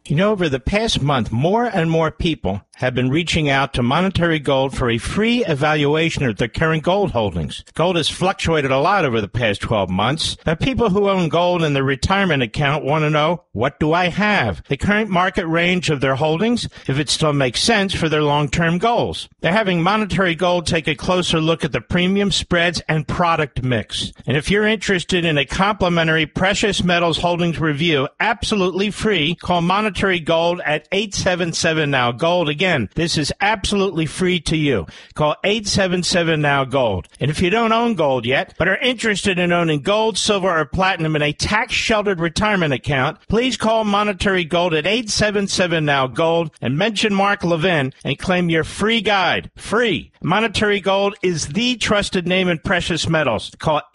You know, over the past month, more and more people have been reaching out to Monetary Gold for a free evaluation of their current gold holdings. Gold has fluctuated a lot over the past 12 months, but people who own gold in their retirement account want to know, what do I have? The current market range of their holdings, if it still makes sense for their long-term goals. They're having Monetary Gold take a closer look at the premium, spreads, and product mix. And if you're interested in a complimentary precious metals holdings review, absolutely free, call Monetary Gold at 877-NOW-GOLD. Again, this is absolutely free to you. Call 877-NOW-GOLD. And if you don't own gold yet, but are interested in owning gold, silver, or platinum in a tax-sheltered retirement account, please call Monetary Gold at 877-NOW-GOLD and mention Mark Levin and claim your free guide. Free. Monetary Gold is the trusted name in precious metals. Call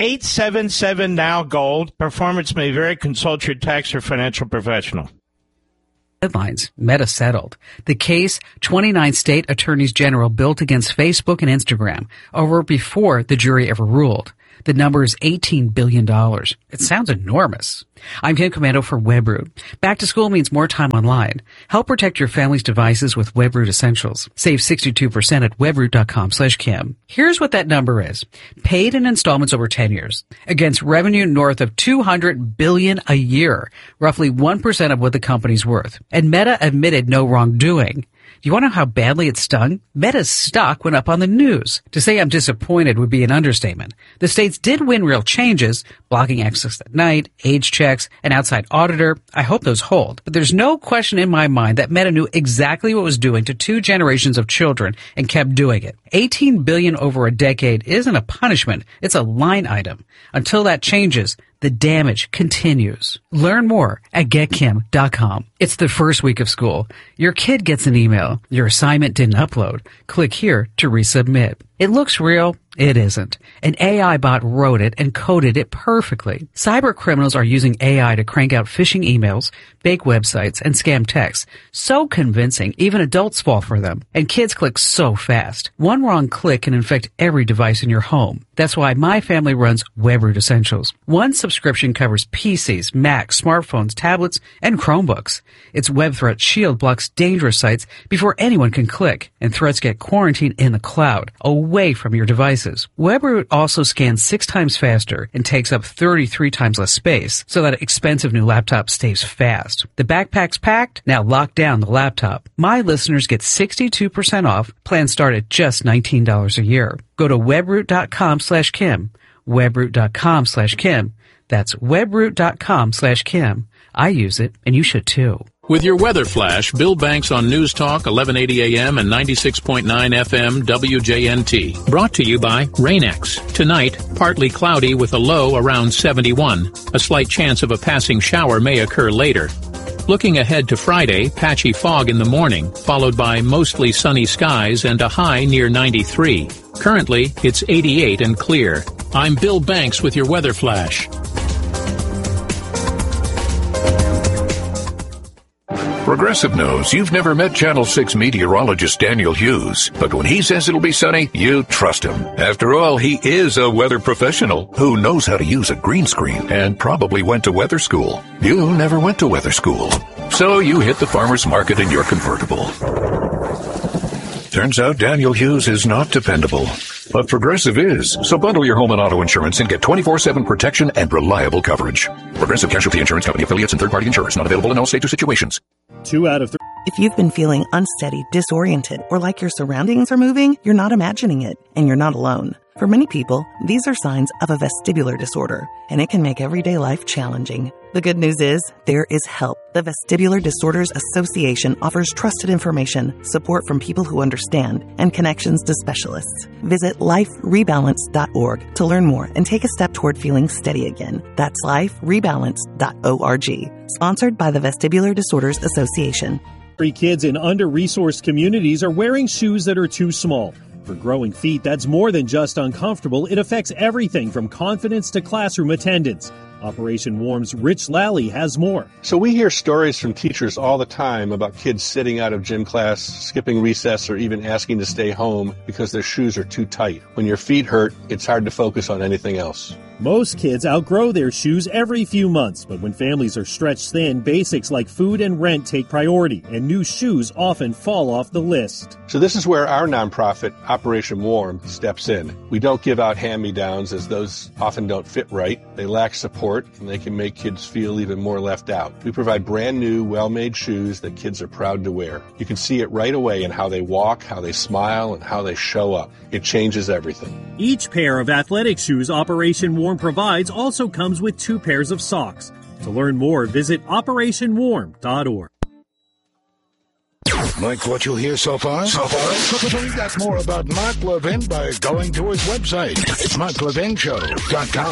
877-NOW-GOLD. Performance may vary. Consult your tax or financial professional. Headlines. Meta settled. The case 29 state attorneys general built against Facebook and Instagram over before the jury ever ruled. The number is $18 billion. It sounds enormous. I'm Kim Komando for Webroot. Back to school means more time online. Help protect your family's devices with Webroot Essentials. Save 62% at webroot.com/Kim. Here's what that number is. Paid in installments over 10 years against revenue north of $200 billion a year, roughly 1% of what the company's worth. And Meta admitted no wrongdoing. Do you want to know how badly it stung? Meta's stock went up on the news. To say I'm disappointed would be an understatement. The states did win real changes, blocking access at night, age checks, an outside auditor. I hope those hold. But there's no question in my mind that Meta knew exactly what it was doing to 2 generations of children and kept doing it. $18 billion over a decade isn't a punishment. It's a line item. Until that changes, the damage continues. Learn more at getkim.com. It's the first week of school. Your kid gets an email. Your assignment didn't upload. Click here to resubmit. It looks real. It isn't. An AI bot wrote it and coded it perfectly. Cyber criminals are using AI to crank out phishing emails, fake websites, and scam texts. So convincing, even adults fall for them. And kids click so fast. One wrong click can infect every device in your home. That's why my family runs Webroot Essentials. One subscription covers PCs, Macs, smartphones, tablets, and Chromebooks. Its Web Threat Shield blocks dangerous sites before anyone can click, and threats get quarantined in the cloud, away from your devices. Webroot also scans 6 times faster and takes up 33 times less space, so that expensive new laptop stays fast. The backpack's packed, now lock down the laptop. My listeners get 62% off. Plans start at just $19 a year. Go to webroot.com/Kim. Webroot.com/Kim. That's webroot.com/Kim. I use it, and you should too. With your weather flash, Bill Banks on News Talk 1180 AM and 96.9 FM WJNT. Brought to you by Rain-X. Tonight, partly cloudy with a low around 71. A slight chance of a passing shower may occur later. Looking ahead to Friday, patchy fog in the morning, followed by mostly sunny skies and a high near 93. Currently, it's 88 and clear. I'm Bill Banks with your weather flash. Progressive knows you've never met Channel 6 meteorologist Daniel Hughes, but when he says it'll be sunny, you trust him. After all, he is a weather professional who knows how to use a green screen and probably went to weather school. You never went to weather school, so you hit the farmer's market in your convertible. Turns out Daniel Hughes is not dependable, but Progressive is. So bundle your home and auto insurance and get 24/7 protection and reliable coverage. Progressive Casualty Insurance Company affiliates and third-party insurers not available in all states or situations. 2 out of 3. If you've been feeling unsteady, disoriented, or like your surroundings are moving, you're not imagining it, and you're not alone. For many people, these are signs of a vestibular disorder, and it can make everyday life challenging. The good news is, there is help. The Vestibular Disorders Association offers trusted information, support from people who understand, and connections to specialists. Visit liferebalance.org to learn more and take a step toward feeling steady again. That's liferebalance.org. Sponsored by the Vestibular Disorders Association. Kids in under-resourced communities are wearing shoes that are too small. For growing feet, that's more than just uncomfortable. It affects everything from confidence to classroom attendance. Operation Warm's Rich Lally has more. So we hear stories from teachers all the time about kids sitting out of gym class, skipping recess, or even asking to stay home because their shoes are too tight. When your feet hurt, it's hard to focus on anything else. Most kids outgrow their shoes every few months, but when families are stretched thin, basics like food and rent take priority, and new shoes often fall off the list. So this is where our nonprofit, Operation Warm, steps in. We don't give out hand-me-downs, as those often don't fit right. They lack support, and they can make kids feel even more left out. We provide brand new, well-made shoes that kids are proud to wear. You can see it right away in how they walk, how they smile, and how they show up. It changes everything. Each pair of athletic shoes Operation Warm provides also comes with 2 pairs of socks. To learn more, visit OperationWarm.org. Like what you hear so far? Find out more about Mark Levin by going to his website, MarkLevinShow.com.